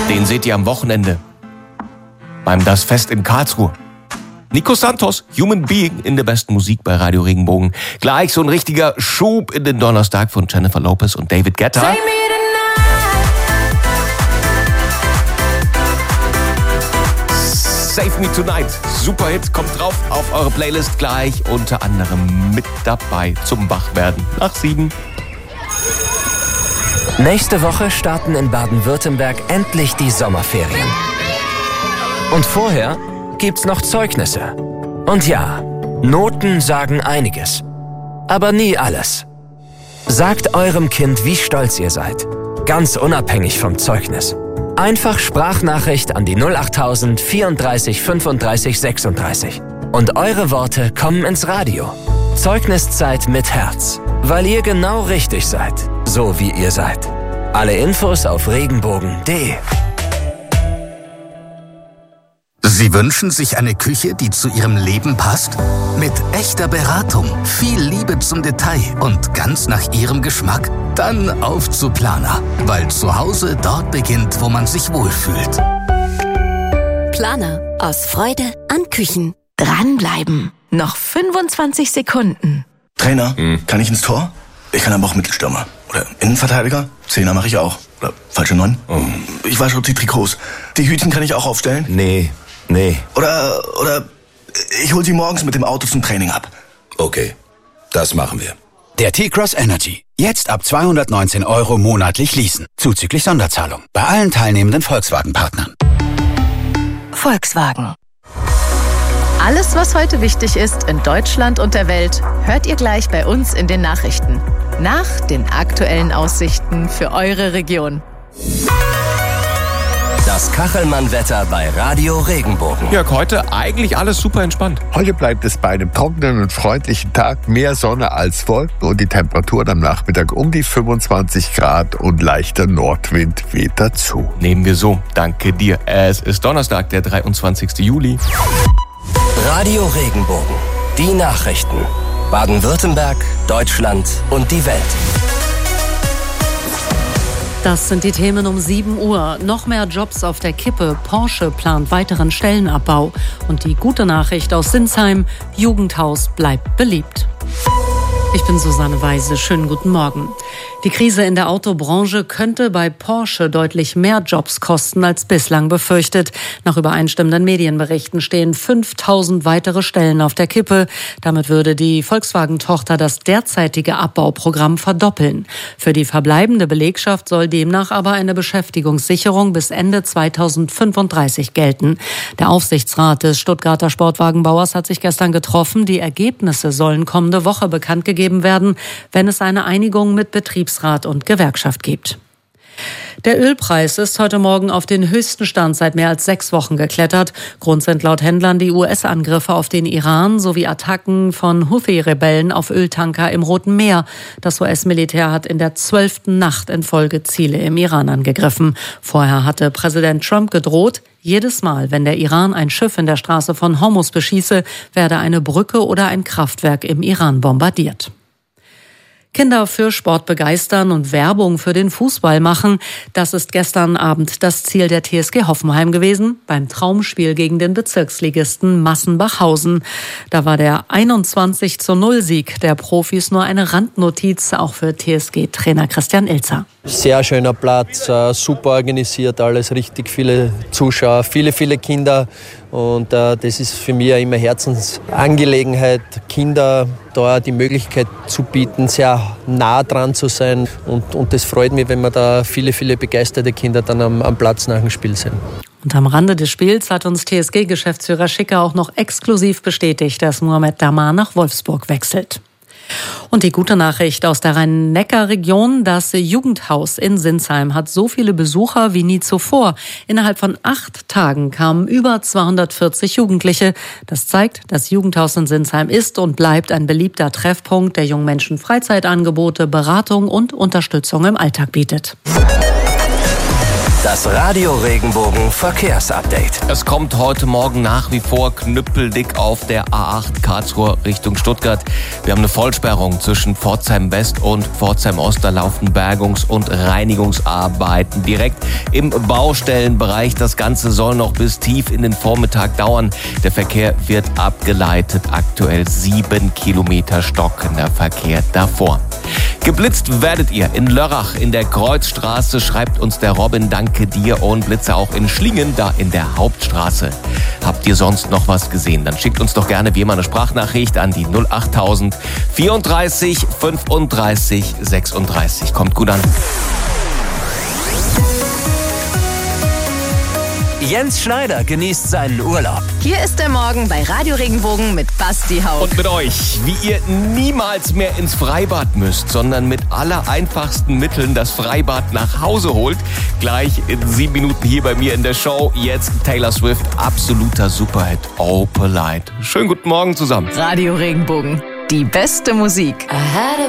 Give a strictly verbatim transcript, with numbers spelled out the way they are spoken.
Den seht ihr am Wochenende beim Das Fest in Karlsruhe. Nico Santos, Human Being in der besten Musik bei Radio Regenbogen. Gleich so ein richtiger Schub in den Donnerstag von Jennifer Lopez und David Guetta. Save Me Tonight, super Hit, kommt drauf auf eure Playlist gleich, unter anderem mit dabei zum Wachwerden nach sieben. Nächste Woche starten in Baden-Württemberg endlich die Sommerferien. Und vorher gibt's noch Zeugnisse. Und ja, Noten sagen einiges, aber nie alles. Sagt eurem Kind, wie stolz ihr seid, ganz unabhängig vom Zeugnis. Einfach Sprachnachricht an die null achttausend vierunddreißig fünfunddreißig sechsunddreißig. Und eure Worte kommen ins Radio. Zeugniszeit mit Herz, weil ihr genau richtig seid, so wie ihr seid. Alle Infos auf regenbogen punkt de. Sie wünschen sich eine Küche, die zu Ihrem Leben passt? Mit echter Beratung, viel Liebe zum Detail und ganz nach Ihrem Geschmack? Dann auf zu Planer, weil zu Hause dort beginnt, wo man sich wohlfühlt. Planer, aus Freude an Küchen. Dranbleiben. Noch fünfundzwanzig Sekunden. Trainer, hm. kann ich ins Tor? Ich kann aber auch Mittelstürmer. Oder Innenverteidiger? Zehner mache ich auch. Oder falsche Neun? Oh. Ich wasche die Trikots. Die Hütchen kann ich auch aufstellen? Nee, nee. Oder, oder ich hol sie morgens mit dem Auto zum Training ab. Okay, das machen wir. Der T-Cross Energy. Jetzt ab zweihundertneunzehn Euro monatlich leasen. Zuzüglich Sonderzahlung. Bei allen teilnehmenden Volkswagen-Partnern. Volkswagen. Alles, was heute wichtig ist in Deutschland und der Welt, hört ihr gleich bei uns in den Nachrichten. Nach den aktuellen Aussichten für eure Region. Das Kachelmann-Wetter bei Radio Regenbogen. Jörg, heute eigentlich alles super entspannt. Heute bleibt es bei einem trockenen und freundlichen Tag. Mehr Sonne als Wolken und die Temperaturen am Nachmittag um die fünfundzwanzig Grad und leichter Nordwind weht dazu. Nehmen wir so. Danke dir. Es ist Donnerstag, der dreiundzwanzigsten Juli. Radio Regenbogen. Die Nachrichten. Baden-Württemberg, Deutschland und die Welt. Das sind die Themen um sieben Uhr. Noch mehr Jobs auf der Kippe. Porsche plant weiteren Stellenabbau. Und die gute Nachricht aus Sinsheim: Jugendhaus bleibt beliebt. Ich bin Susanne Weise. Schönen guten Morgen. Die Krise in der Autobranche könnte bei Porsche deutlich mehr Jobs kosten als bislang befürchtet. Nach übereinstimmenden Medienberichten stehen fünftausend weitere Stellen auf der Kippe. Damit würde die Volkswagen-Tochter das derzeitige Abbauprogramm verdoppeln. Für die verbleibende Belegschaft soll demnach aber eine Beschäftigungssicherung bis Ende zweitausendfünfunddreißig gelten. Der Aufsichtsrat des Stuttgarter Sportwagenbauers hat sich gestern getroffen. Die Ergebnisse sollen kommende Woche bekannt gegeben werden, wenn es eine Einigung mit Betriebsrat und Gewerkschaft gibt. Der Ölpreis ist heute Morgen auf den höchsten Stand seit mehr als sechs Wochen geklettert. Grund sind laut Händlern die U S-Angriffe auf den Iran sowie Attacken von Houthi-Rebellen auf Öltanker im Roten Meer. Das U S-Militär hat in der zwölften Nacht in Folge Ziele im Iran angegriffen. Vorher hatte Präsident Trump gedroht, jedes Mal, wenn der Iran ein Schiff in der Straße von Hormuz beschieße, werde eine Brücke oder ein Kraftwerk im Iran bombardiert. Kinder für Sport begeistern und Werbung für den Fußball machen. Das ist gestern Abend das Ziel der T S G Hoffenheim gewesen, beim Traumspiel gegen den Bezirksligisten Massenbachhausen. Da war der einundzwanzig zu null Sieg der Profis nur eine Randnotiz, auch für T S G-Trainer Christian Ilzer. Sehr schöner Platz, super organisiert, alles richtig, viele Zuschauer, viele, viele Kinder. Und äh, das ist für mich immer Herzensangelegenheit, Kinder da die Möglichkeit zu bieten, sehr nah dran zu sein. Und, und das freut mich, wenn wir da viele, viele begeisterte Kinder dann am, am Platz nach dem Spiel sind. Und am Rande des Spiels hat uns T S G-Geschäftsführer Schicker auch noch exklusiv bestätigt, dass Mohamed Damar nach Wolfsburg wechselt. Und die gute Nachricht aus der Rhein-Neckar-Region: Das Jugendhaus in Sinsheim hat so viele Besucher wie nie zuvor. Innerhalb von acht Tagen kamen über zweihundertvierzig Jugendliche. Das zeigt, das Jugendhaus in Sinsheim ist und bleibt ein beliebter Treffpunkt, der jungen Menschen Freizeitangebote, Beratung und Unterstützung im Alltag bietet. Das Das Radio Regenbogen Verkehrsupdate. Es kommt heute Morgen nach wie vor knüppeldick auf der A acht Karlsruhe Richtung Stuttgart. Wir haben eine Vollsperrung zwischen Pforzheim West und Pforzheim Ost. Da laufen Bergungs- und Reinigungsarbeiten direkt im Baustellenbereich. Das Ganze soll noch bis tief in den Vormittag dauern. Der Verkehr wird abgeleitet. Aktuell sieben Kilometer stockender Verkehr davor. Geblitzt werdet ihr in Lörrach in der Kreuzstraße, schreibt uns der Robin, danke dir, und Blitze auch in Schlingen, da in der Hauptstraße. Habt ihr sonst noch was gesehen? Dann schickt uns doch gerne wie immer eine Sprachnachricht an die null achttausend vierunddreißig fünfunddreißig sechsunddreißig. Kommt gut an. Jens Schneider genießt seinen Urlaub. Hier ist der Morgen bei Radio Regenbogen mit Basti Haupt. Und mit euch, wie ihr niemals mehr ins Freibad müsst, sondern mit aller einfachsten Mitteln das Freibad nach Hause holt. Gleich in sieben Minuten hier bei mir in der Show. Jetzt Taylor Swift, absoluter Superhit, Oh Polite. Schönen guten Morgen zusammen. Radio Regenbogen, die beste Musik.